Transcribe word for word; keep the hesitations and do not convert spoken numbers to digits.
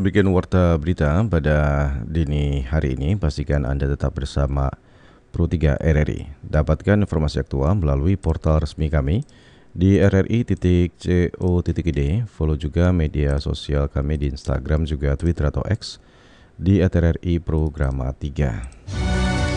demikian warta berita pada dini hari ini. Pastikan Anda tetap bersama Pro tiga R R I. Dapatkan informasi aktual melalui portal resmi kami di r r i titik co titik i d. Follow juga media sosial kami di Instagram juga Twitter atau X di at r r i programa tiga.